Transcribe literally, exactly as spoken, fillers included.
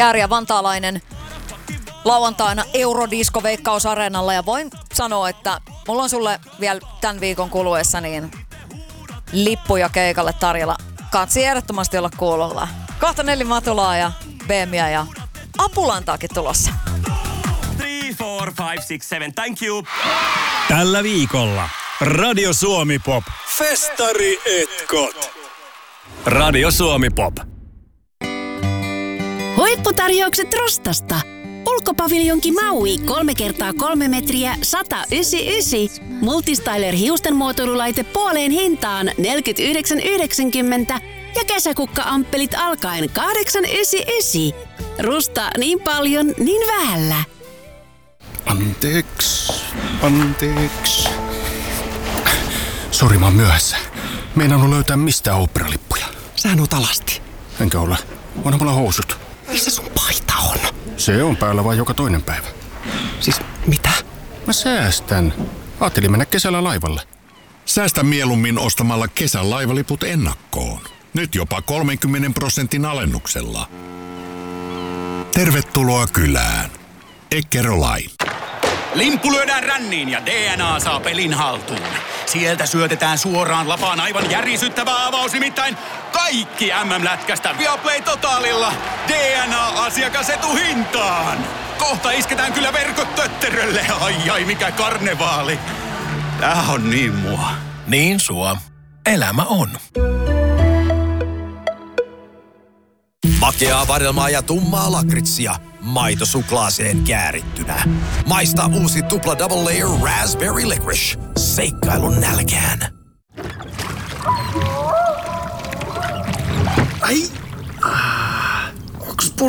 Ääriä vantaalainen lauantaina Eurodisco Veikkaus-areenalla ja voin sanoa, että mulla on sulle vielä tämän viikon kuluessa niin lippuja keikalle tarjolla. Katsi ehdottomasti olla kuulolla. Kohta Nelli Matulaa ja Beemiä ja Apulantaakin tulossa. three, four, five, six, seven, thank you. Tällä viikolla Radio Suomi Pop. Festari etkot. Radio Suomi Pop. Huipputarjoukset Rostasta. Ulkopaviljonki Maui kolme kertaa kolme metriä sata yhdeksänkymmentäyhdeksän. Multistyler hiustenmuotoilulaite puoleen hintaan neljäkymmentäyhdeksän yhdeksänkymmentä ja kesäkukka-amppelit alkaen kahdeksan yhdeksänkymmentäyhdeksän. Rusta niin paljon, niin vähällä. Anteeksi, anteeksi. Sori, mä oon myöhässä. Meinannut löytää mistään oopperalippuja. Sähän oot alasti. Enkä ole. Onhan mulla housut. Missä sun paita on? Se on päällä vaan joka toinen päivä. Siis mitä? Mä säästän. Ajattelin mennä kesällä laivalle. Säästä mieluummin ostamalla kesän laivaliput ennakkoon. Nyt jopa kolmenkymmenen prosentin alennuksella. Tervetuloa kylään. Eckerö Line. Limppu lyödään ränniin ja D N A saa pelin haltuun. Sieltä syötetään suoraan lapaan aivan järisyttävä avaus, nimittäin kaikki M M-lätkästä Viaplay Totalilla D N A-asiakasetuhintaan. Kohta isketään kyllä verkot tötterölle. Ai ai, mikä karnevaali. Tää on niin mua. Niin sua. Elämä on. Makeaa vadelmaa ja tummaa lakritsia maitosuklaaseen käärittynä. Maista uusi tupla double layer raspberry licorice. Seikkailun nälkään. Ai,